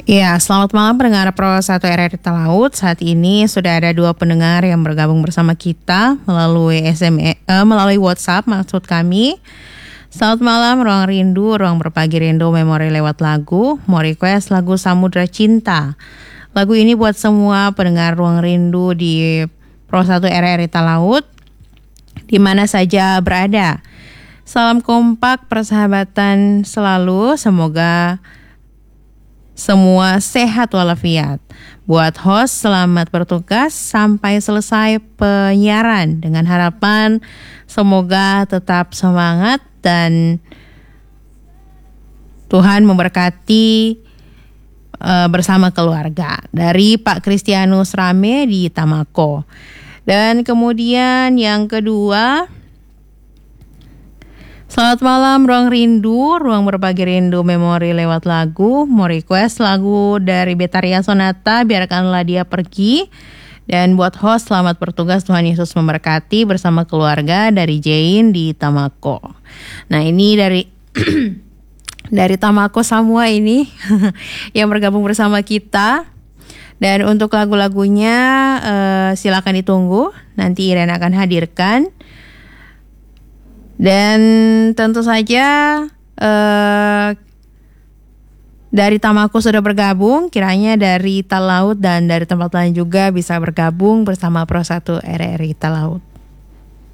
Ya, selamat malam pendengar Pro 1 RRI Talaut. Saat ini sudah ada 2 pendengar yang bergabung bersama kita melalui melalui WhatsApp maksud kami. Selamat malam, Ruang Rindu, Ruang Berbagi Rindu Memori lewat lagu. Mau request lagu Samudra Cinta. Lagu ini buat semua pendengar Ruang Rindu di Pro 1 RRI Talaut, di mana saja berada. Salam kompak, persahabatan selalu, semoga semua sehat walafiat. Buat host, selamat bertugas sampai selesai penyiaran dengan harapan semoga tetap semangat dan Tuhan memberkati bersama keluarga. Dari Pak Kristianus Rame di Tamako. Dan kemudian yang kedua, selamat malam Ruang Rindu, Ruang Berbagi Rindu Memori lewat lagu. Mau request lagu dari Betaria Sonata, Biarkanlah Dia Pergi. Dan buat host, selamat bertugas, Tuhan Yesus memberkati bersama keluarga dari Jane di Tamako. Nah, ini dari dari Tamako semua ini yang bergabung bersama kita. Dan untuk lagu-lagunya silakan ditunggu, nanti Irene akan hadirkan. Dan tentu saja dari Tamako sudah bergabung, kiranya dari Talaut dan dari tempat lain juga bisa bergabung bersama Pro 1 RRI Talaut.